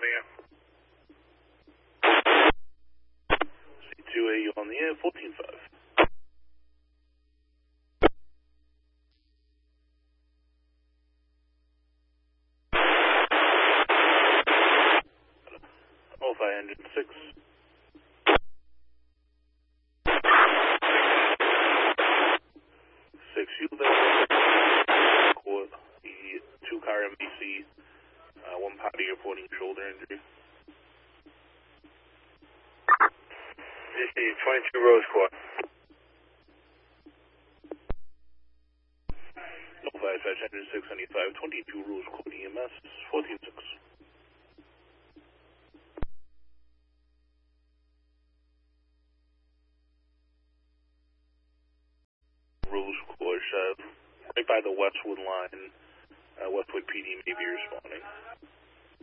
you. C2A, you on the air, 14-5. Engine 6. 6, you there. The 2-car MBC, 1 party reporting shoulder injury. DC 22 Rose Court. Notify Dispatch Engine 695, 22 Rose Court EMS, 14-6. Rose Court, right by the Westwood line. Westwood PD may be responding.